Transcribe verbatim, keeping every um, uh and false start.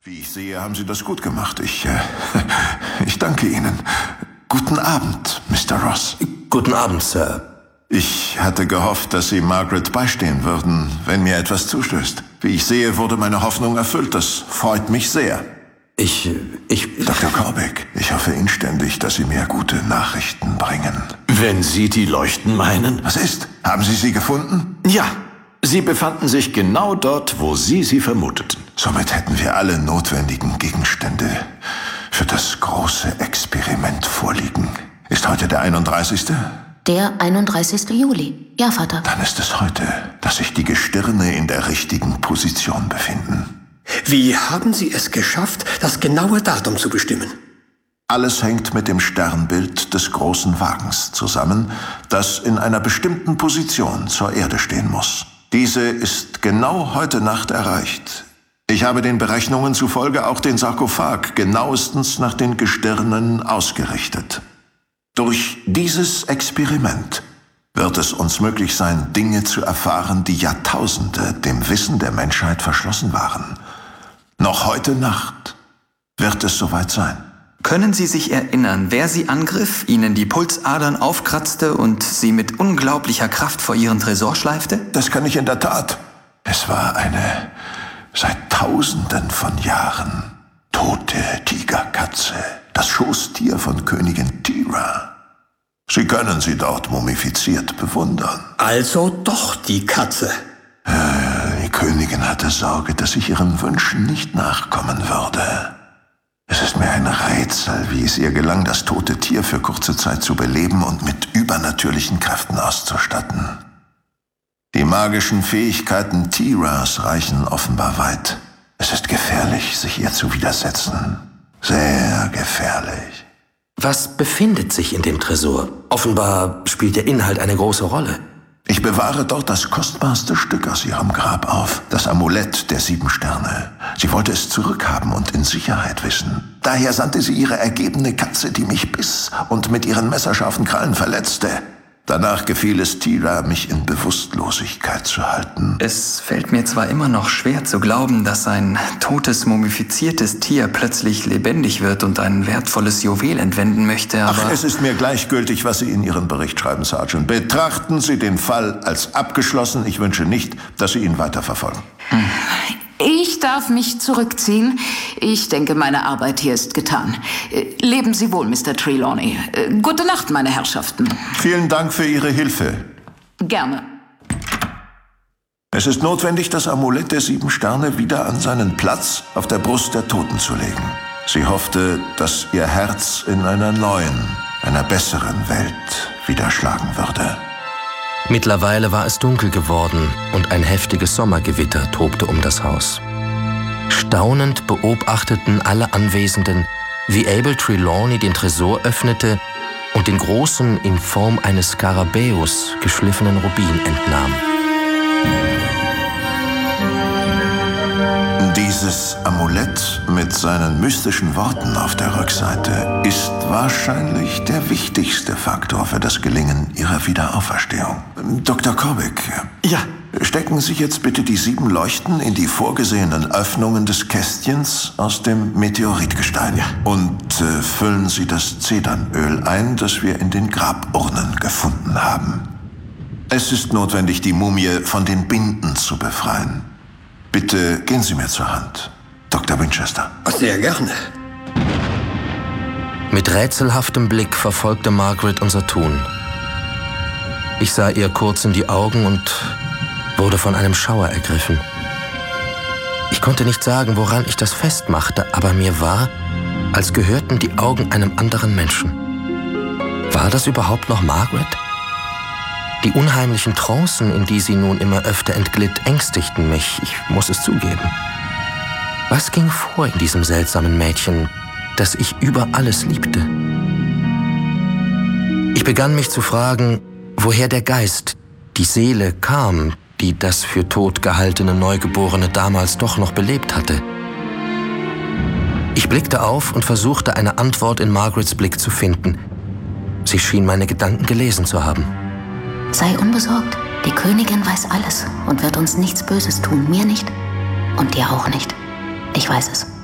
Wie ich sehe, haben Sie das gut gemacht. Ich, äh, ich danke Ihnen. Guten Abend, Mister Ross. Guten Abend, Sir. Ich hatte gehofft, dass Sie Margaret beistehen würden, wenn mir etwas zustößt. Wie ich sehe, wurde meine Hoffnung erfüllt. Das freut mich sehr. Ich, ich... Doktor Corbeck, ich hoffe inständig, dass Sie mir gute Nachrichten bringen. Wenn Sie die Leuchten meinen? Was ist? Haben Sie sie gefunden? Ja, sie befanden sich genau dort, wo Sie sie vermuteten. Somit hätten wir alle notwendigen Gegenstände für das große Experiment vorliegen. Ist heute der einunddreißigste? Der einunddreißigste Juli. Ja, Vater. Dann ist es heute, dass sich die Gestirne in der richtigen Position befinden. Wie haben Sie es geschafft, das genaue Datum zu bestimmen? Alles hängt mit dem Sternbild des großen Wagens zusammen, das in einer bestimmten Position zur Erde stehen muss. Diese ist genau heute Nacht erreicht. Ich habe den Berechnungen zufolge auch den Sarkophag genauestens nach den Gestirnen ausgerichtet. Durch dieses Experiment wird es uns möglich sein, Dinge zu erfahren, die Jahrtausende dem Wissen der Menschheit verschlossen waren. Noch heute Nacht wird es soweit sein. Können Sie sich erinnern, wer Sie angriff, Ihnen die Pulsadern aufkratzte und Sie mit unglaublicher Kraft vor Ihren Tresor schleifte? Das kann ich in der Tat. Es war eine seit Tausenden von Jahren tote Tigerkatze, das Schoßtier von Königin Tira. Sie können sie dort mumifiziert bewundern. Also doch die Katze. Die Königin hatte Sorge, dass ich ihren Wünschen nicht nachkommen würde. Es ist mir ein Rätsel, wie es ihr gelang, das tote Tier für kurze Zeit zu beleben und mit übernatürlichen Kräften auszustatten. Die magischen Fähigkeiten Tiras reichen offenbar weit. Es ist gefährlich, sich ihr zu widersetzen. Sehr gefährlich. Was befindet sich in dem Tresor? Offenbar spielt der Inhalt eine große Rolle. Ich bewahre dort das kostbarste Stück aus ihrem Grab auf, das Amulett der sieben Sterne. Sie wollte es zurückhaben und in Sicherheit wissen. Daher sandte sie ihre ergebene Katze, die mich biss und mit ihren messerscharfen Krallen verletzte. Danach gefiel es Tira, mich in Bewusstlosigkeit zu halten. Es fällt mir zwar immer noch schwer zu glauben, dass ein totes, mumifiziertes Tier plötzlich lebendig wird und ein wertvolles Juwel entwenden möchte, aber... Ach, es ist mir gleichgültig, was Sie in Ihren Bericht schreiben, Sergeant. Betrachten Sie den Fall als abgeschlossen. Ich wünsche nicht, dass Sie ihn weiterverfolgen. Hm. Ich darf mich zurückziehen. Ich denke, meine Arbeit hier ist getan. Leben Sie wohl, Mister Trelawney. Gute Nacht, meine Herrschaften. Vielen Dank für Ihre Hilfe. Gerne. Es ist notwendig, das Amulett der sieben Sterne wieder an seinen Platz auf der Brust der Toten zu legen. Sie hoffte, dass ihr Herz in einer neuen, einer besseren Welt wieder schlagen würde. Mittlerweile war es dunkel geworden und ein heftiges Sommergewitter tobte um das Haus. Staunend beobachteten alle Anwesenden, wie Abel Trelawney den Tresor öffnete und den großen, in Form eines Skarabäus geschliffenen Rubin entnahm. Dieses Amulett mit seinen mystischen Worten auf der Rückseite ist wahrscheinlich der wichtigste Faktor für das Gelingen Ihrer Wiederauferstehung. Doktor Corbeck. Ja. Stecken Sie jetzt bitte die sieben Leuchten in die vorgesehenen Öffnungen des Kästchens aus dem Meteoritgestein. Ja. Und äh, füllen Sie das Zedernöl ein, das wir in den Graburnen gefunden haben. Es ist notwendig, die Mumie von den Binden zu befreien. Bitte gehen Sie mir zur Hand, Doktor Winchester. Sehr gerne. Mit rätselhaftem Blick verfolgte Margaret unser Tun. Ich sah ihr kurz in die Augen und wurde von einem Schauer ergriffen. Ich konnte nicht sagen, woran ich das festmachte, aber mir war, als gehörten die Augen einem anderen Menschen. War das überhaupt noch Margaret? Die unheimlichen Trancen, in die sie nun immer öfter entglitt, ängstigten mich, ich muss es zugeben. Was ging vor in diesem seltsamen Mädchen, das ich über alles liebte? Ich begann mich zu fragen, woher der Geist, die Seele kam, die das für tot gehaltene Neugeborene damals doch noch belebt hatte. Ich blickte auf und versuchte, eine Antwort in Margarets Blick zu finden. Sie schien meine Gedanken gelesen zu haben. Sei unbesorgt. Die Königin weiß alles und wird uns nichts Böses tun. Mir nicht und dir auch nicht. Ich weiß es.